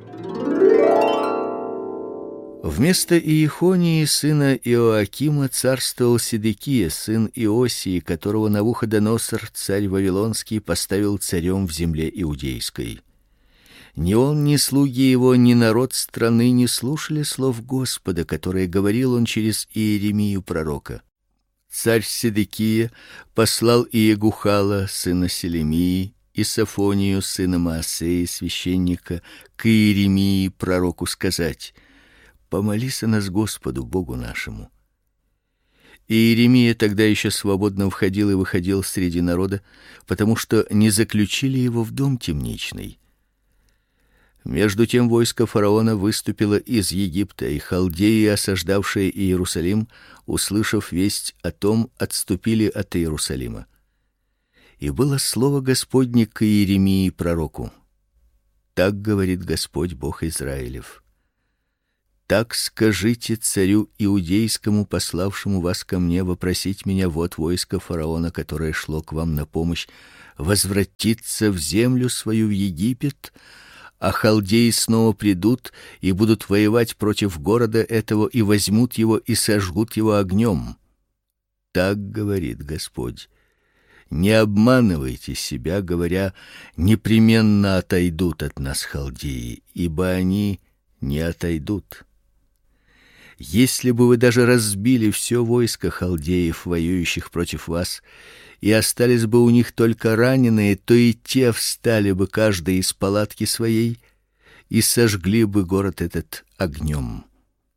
Вместо Иехонии, сына Иоакима, царствовал Седекия, сын Иосии, которого Навуходоносор, царь вавилонский, поставил царем в земле иудейской. Ни он, ни слуги его, ни народ страны не слушали слов Господа, которые говорил он через Иеремию пророка. Царь Седекия послал Иегухала, сына Селемии, и Софонию, сына Маасеи, священника, к Иеремии пророку сказать: помолись о нас Господу Богу нашему. Иеремия тогда еще свободно входил и выходил среди народа, потому что не заключили его в дом темничный. Между тем войско фараона выступило из Египта, и халдеи, осаждавшие Иерусалим, услышав весть о том, отступили от Иерусалима. И было слово Господне к Иеремии пророку: так говорит Господь Бог Израилев: так скажите царю иудейскому, пославшему вас ко мне вопросить меня: вот войско фараона, которое шло к вам на помощь, возвратится в землю свою в Египет, а халдеи снова придут и будут воевать против города этого и возьмут его и сожгут его огнем. Так говорит Господь. Не обманывайте себя, говоря: непременно отойдут от нас халдеи, ибо они не отойдут. Если бы вы даже разбили все войско халдеев, воюющих против вас, и остались бы у них только раненые, то и те встали бы каждый из палатки своей и сожгли бы город этот огнем.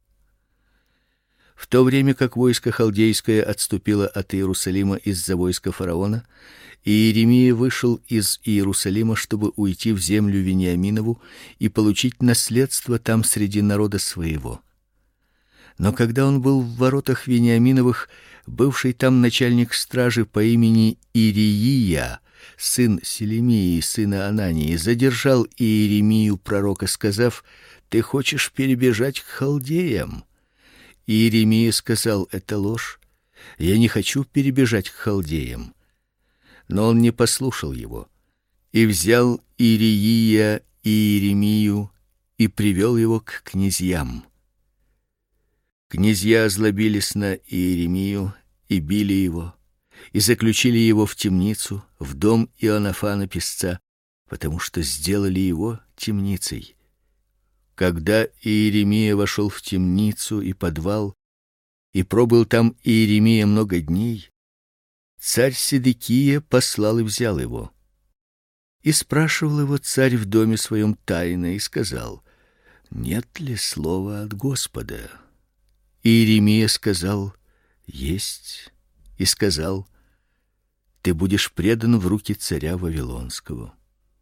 В то время как войско халдейское отступило от Иерусалима из-за войска фараона, Иеремия вышел из Иерусалима, чтобы уйти в землю Вениаминову и получить наследство там среди народа своего. Но когда он был в воротах Вениаминовых, бывший там начальник стражи по имени Ириия, сын Селемии, сына Анании, задержал Иеремию пророка, сказав: ты хочешь перебежать к халдеям? Иеремия сказал: это ложь. Я не хочу перебежать к халдеям. Но он не послушал его. И взял Ириия Иеремию и привел его к князьям. Князья озлобились на Иеремию и били его, и заключили его в темницу, в дом Иоаннафана писца, потому что сделали его темницей. Когда Иеремия вошел в темницу и подвал, и пробыл там Иеремия много дней, царь Седекия послал и взял его. И спрашивал его царь в доме своем тайно и сказал: нет ли слова от Господа? Иеремия сказал: есть, и сказал: ты будешь предан в руки царя вавилонского.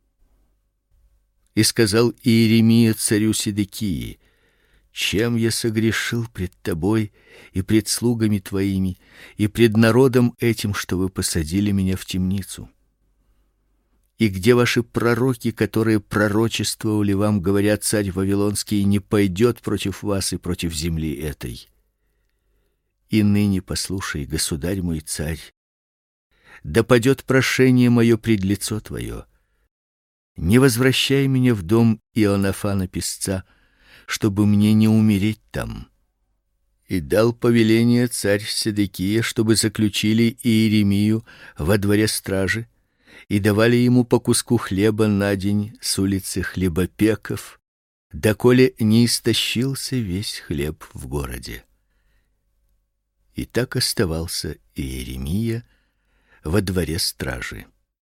И сказал Иеремия царю Седекии: чем я согрешил пред тобой и пред слугами твоими и пред народом этим, что вы посадили меня в темницу? И где ваши пророки, которые пророчествовали вам, говоря: царь вавилонский не пойдет против вас и против земли этой? И ныне послушай, государь мой царь, да падет прошение мое пред лицо твое. Не возвращай меня в дом Иоаннафана писца, чтобы мне не умереть там. И дал повеление царь Седекия, чтобы заключили Иеремию во дворе стражи и давали ему по куску хлеба на день с улицы хлебопеков, доколе не истощился весь хлеб в городе. И так оставался Иеремия во дворе стражи.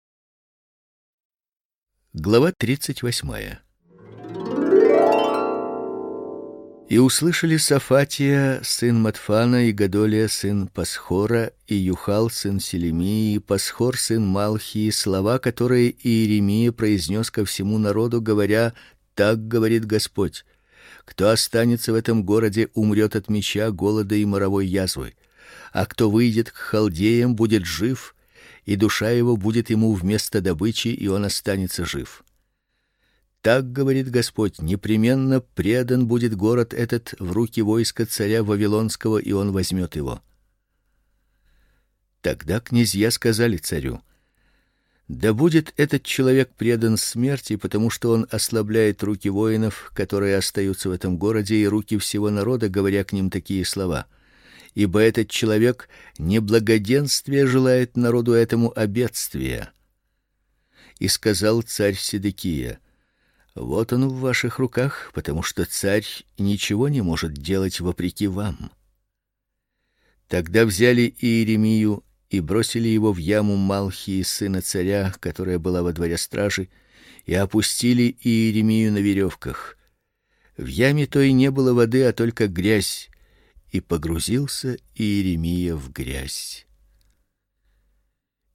Глава тридцать восьмая. И услышали Сафатия сын Матфана и Гадолия сын Пасхора и Юхал сын Селемии и Пасхор сын Малхии слова, которые Иеремия произнес ко всему народу, говоря: так говорит Господь: кто останется в этом городе, умрет от меча, голода и моровой язвы, а кто выйдет к халдеям, будет жив, и душа его будет ему вместо добычи, и он останется жив. Так говорит Господь: непременно предан будет город этот в руки войска царя вавилонского, и он возьмет его. Тогда князья сказали царю: да будет этот человек предан смерти, потому что он ослабляет руки воинов, которые остаются в этом городе, и руки всего народа, говоря к ним такие слова: ибо этот человек не благоденствия желает народу этому, а бедствия. И сказал царь Седекия: вот он в ваших руках, потому что царь ничего не может делать вопреки вам. Тогда взяли Иеремию и бросили его в яму Малхии сына царя, которая была во дворе стражи, и опустили Иеремию на веревках. В яме той не было воды, а только грязь, и погрузился Иеремия в грязь.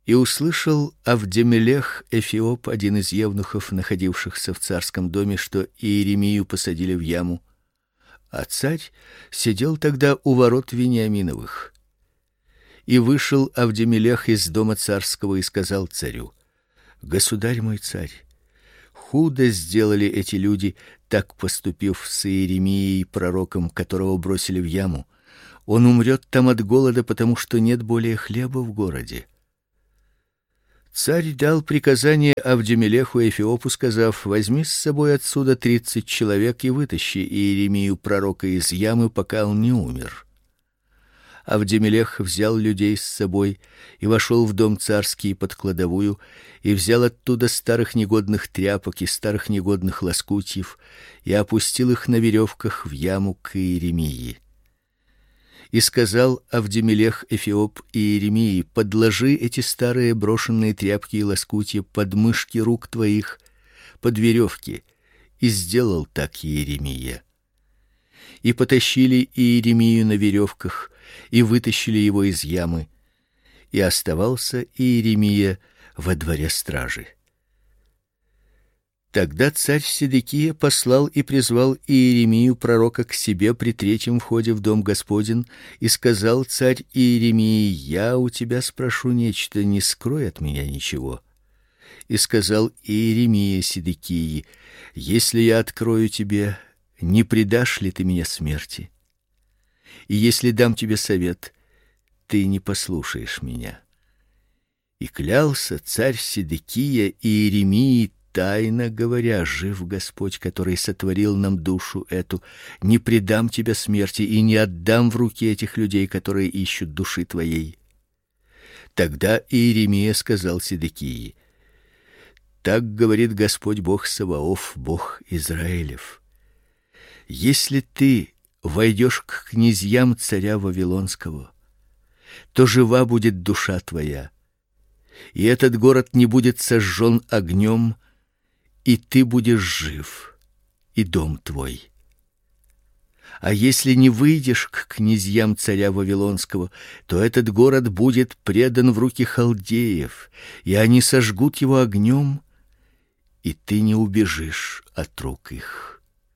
И услышал Авдемелех Эфиоп, один из евнухов, находившихся в царском доме, что Иеремию посадили в яму, а царь сидел тогда у ворот Вениаминовых. И вышел Авдемелех из дома царского и сказал царю: Государь мой царь, худо сделали эти люди, так поступив с Иеремией пророком, которого бросили в яму. Он умрет там от голода, потому что нет более хлеба в городе. Царь дал приказание Авдемелеху Эфиопу, сказав: возьми с собой отсюда тридцать человек и вытащи Иеремию пророка из ямы, пока он не умер. Авдемелех взял людей с собой и вошел в дом царский под кладовую, и взял оттуда старых негодных тряпок и старых негодных лоскутьев, и опустил их на веревках в яму к Иеремии. И сказал Авдемелех Эфиоп Иеремии: подложи эти старые брошенные тряпки и лоскутья под мышки рук твоих, под веревки. И сделал так Иеремия. И потащили Иеремию на веревках, и вытащили его из ямы, и оставался Иеремия во дворе стражи. Тогда царь Седекия послал и призвал Иеремию пророка к себе при третьем входе в дом Господень, и сказал царь Иеремии: я у тебя спрошу нечто, не скрой от меня ничего. И сказал Иеремия Седекии: если я открою тебе, не предашь ли ты меня смерти? И если дам тебе совет, ты не послушаешь меня. И клялся царь Седекия Иеремии, тайно говоря: жив Господь, который сотворил нам душу эту, не предам тебя смерти и не отдам в руки этих людей, которые ищут души твоей. Тогда Иеремия сказал Седекии: так говорит Господь Бог Саваоф, Бог Израилев: если ты войдешь к князьям царя Вавилонского, то жива будет душа твоя, и этот город не будет сожжен огнем, и ты будешь жив, и дом твой. А если не выйдешь к князьям царя Вавилонского, то этот город будет предан в руки халдеев, и они сожгут его огнем, и ты не убежишь от рук их.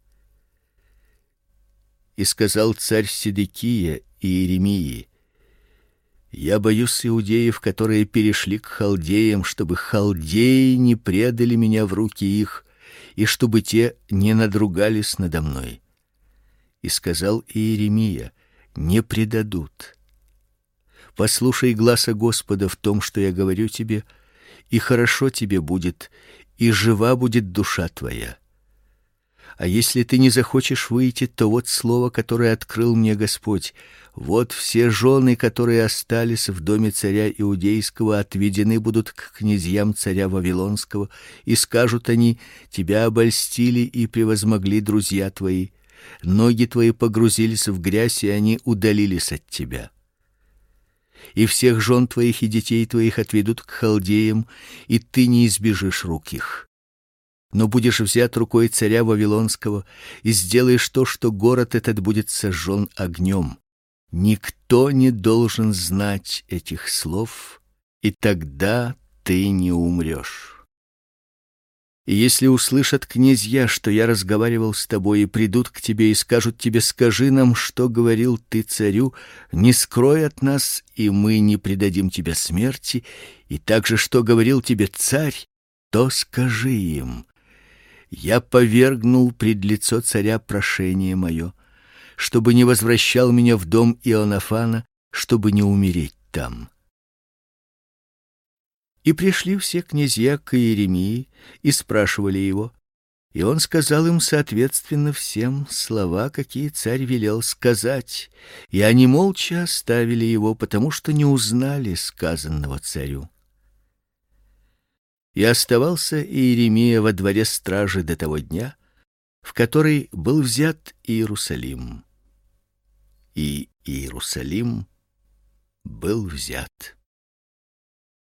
И сказал царь Седекия Иеремии: я боюсь иудеев, которые перешли к халдеям, чтобы халдеи не предали меня в руки их, и чтобы те не надругались надо мной. И сказал Иеремия: не предадут. Послушай гласа Господа в том, что я говорю тебе, и хорошо тебе будет, и жива будет душа твоя. А если ты не захочешь выйти, то вот слово, которое открыл мне Господь: вот все жены, которые остались в доме царя иудейского, отведены будут к князьям царя Вавилонского, и скажут они: тебя обольстили и превозмогли друзья твои, ноги твои погрузились в грязь, и они удалились от тебя. И всех жен твоих и детей твоих отведут к халдеям, и ты не избежишь рук их. Но будешь взят рукой царя Вавилонского и сделаешь то, что город этот будет сожжен огнем. Никто не должен знать этих слов, и тогда ты не умрешь. И если услышат князья, что я разговаривал с тобой, и придут к тебе и скажут тебе: скажи нам, что говорил ты царю, не скрой от нас, и мы не предадим тебя смерти, и также что говорил тебе царь, то скажи им: я повергнул пред лицо царя прошение мое, чтобы не возвращал меня в дом Иоаннафана, чтобы не умереть там. И пришли все князья к Иеремии и спрашивали его, и он сказал им соответственно всем слова, какие царь велел сказать, и они молча оставили его, потому что не узнали сказанного царю. И оставался Иеремия во дворе стражи до того дня, в который был взят Иерусалим. И Иерусалим был взят.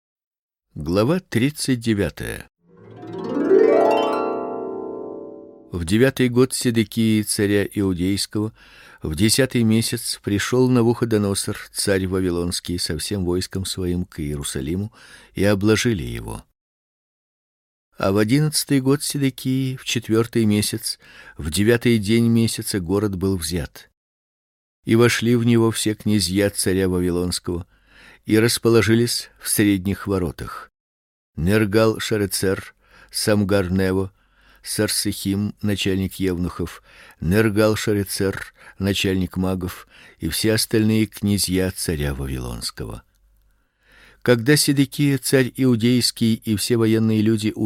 Глава тридцать девятая. В девятый год Седекии царя иудейского, в десятый месяц, пришел Навуходоносор, царь вавилонский, со всем войском своим к Иерусалиму, и обложили его. А в одиннадцатый год Седекии, в четвертый месяц, в девятый день месяца город был взят. И вошли в него все князья царя вавилонского и расположились в средних воротах: Нергал-Шарецер, Самгар-Нево, Сарсехим, начальник евнухов, Нергал-Шарецер, начальник магов, и все остальные князья царя вавилонского. Когда Седекия, царь иудейский, и все военные люди